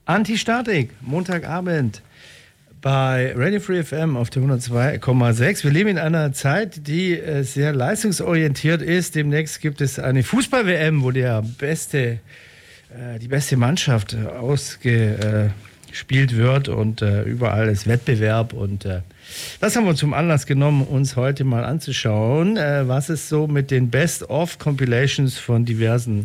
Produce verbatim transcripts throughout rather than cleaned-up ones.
Anti-Statik, Montagabend bei Radio Free F M auf der hundertzwei Komma sechs. Wir leben in einer Zeit, die äh, sehr leistungsorientiert ist. Demnächst gibt es eine Fußball-W M, wo der beste, äh, die beste Mannschaft äh, ausgespielt wird und äh, überall ist Wettbewerb. Und äh, das haben wir zum Anlass genommen, uns heute mal anzuschauen, äh, was es so mit den Best-of-Compilations von diversen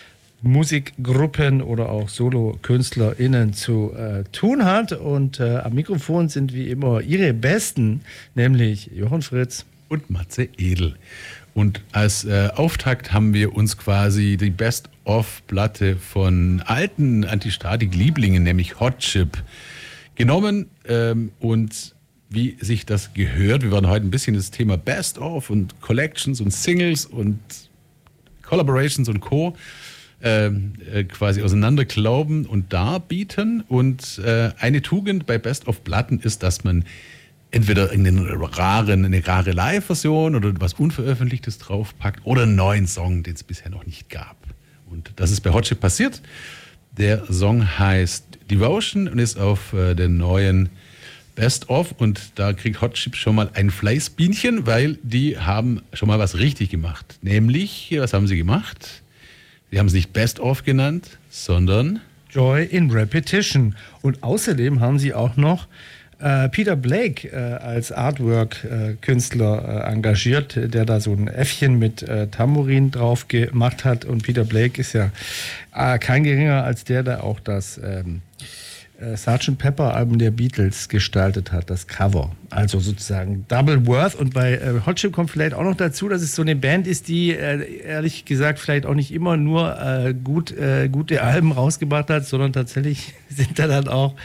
Musikgruppen oder auch Solo-KünstlerInnen zu äh, tun hat. Und äh, am Mikrofon sind wie immer ihre Besten, nämlich Jochen Fritz und Matze Edel. Und als äh, Auftakt haben wir uns quasi die Best-of-Platte von alten Anti-Statik-Lieblingen, nämlich Hot Chip, genommen. Ähm, und wie sich das gehört, wir werden heute ein bisschen das Thema Best-of und Collections und Singles und Collaborations und Co. Äh, äh, quasi auseinanderklauben und darbieten. Und äh, eine Tugend bei Best-of-Platten ist, dass man entweder einen raren, eine rare Live-Version oder was Unveröffentlichtes draufpackt oder einen neuen Song, den es bisher noch nicht gab. Und das ist bei Hot Chip passiert. Der Song heißt Devotion und ist auf äh, den neuen Best-of. Und da kriegt Hot Chip schon mal ein Fleißbienchen, weil die haben schon mal was richtig gemacht. Nämlich, was haben sie gemacht? Sie haben es nicht Best-of genannt, sondern Joy in Repetition. Und außerdem haben sie auch noch äh, Peter Blake äh, als Artwork-Künstler äh, engagiert, der da so ein Äffchen mit äh, Tambourin drauf gemacht hat. Und Peter Blake ist ja äh, kein geringer als der, der auch das ähm, äh, Sergeant Pepper Album der Beatles gestaltet hat, das Cover. Also sozusagen Double Worth. Und bei äh, Hot Chip kommt vielleicht auch noch dazu, dass es so eine Band ist, die äh, ehrlich gesagt vielleicht auch nicht immer nur äh, gut, äh, gute Alben rausgebracht hat, sondern tatsächlich sind da dann auch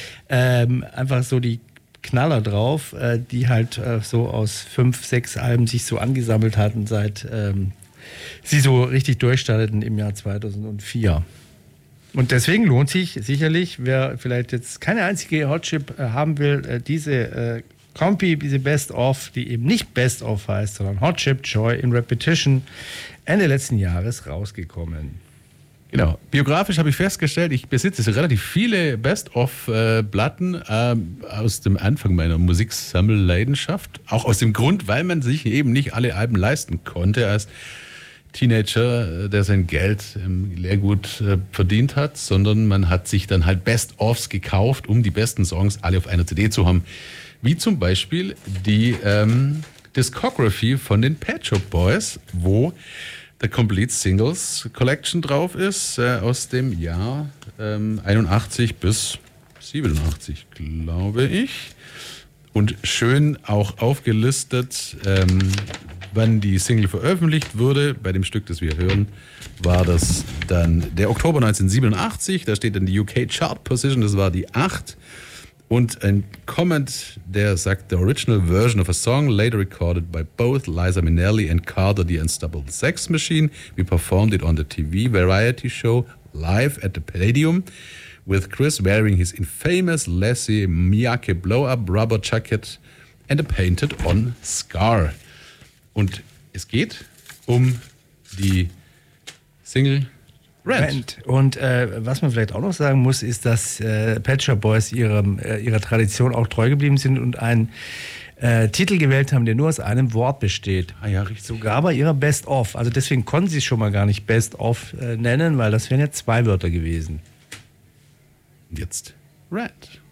ähm, einfach so die Knaller drauf, äh, die halt äh, so aus fünf, sechs Alben sich so angesammelt hatten, seit ähm, sie so richtig durchstarteten im Jahr zweitausendvier. Und deswegen lohnt sich sicherlich, wer vielleicht jetzt keine einzige Hot Chip äh, haben will, äh, diese äh, Kompi, diese Best-of, die eben nicht Best-of heißt, sondern Hot Chip Joy in Repetition, Ende letzten Jahres rausgekommen. Genau. Biografisch habe ich festgestellt, ich besitze relativ viele Best-of-Platten äh, aus dem Anfang meiner Musiksammelleidenschaft. Auch aus dem Grund, weil man sich eben nicht alle Alben leisten konnte als Teenager, der sein Geld im Lehrgut äh, verdient hat, sondern man hat sich dann halt Best-ofs gekauft, um die besten Songs alle auf einer C D zu haben. Wie zum Beispiel die ähm, Discography von den Pet Shop Boys, wo der Complete Singles Collection drauf ist, äh, aus dem Jahr ähm, einundachtzig bis siebenundachtzig, glaube ich. Und schön auch aufgelistet, ähm, wann die Single veröffentlicht wurde. Bei dem Stück, das wir hören, war das dann der Oktober neunzehnhundertsiebenundachtzig. Da steht dann die U K Chart Position, das war die acht. Und ein Comment, der sagt, the original version of a song later recorded by both Liza Minnelli and Carter the Unstoppable Sex Machine. We performed it on the T V variety show live at the Palladium with Chris wearing his infamous Lassie Miyake blow-up rubber jacket and a painted-on scar. Und es geht um die Single Rent. Rent. Und äh, was man vielleicht auch noch sagen muss, ist, dass äh, Pet Shop Boys ihrem, äh, ihrer Tradition auch treu geblieben sind und einen äh, Titel gewählt haben, der nur aus einem Wort besteht. Ah ja, richtig. Sogar bei ihrer Best-of. Also deswegen konnten sie es schon mal gar nicht Best-of äh, nennen, weil das wären ja zwei Wörter gewesen. Jetzt Rent.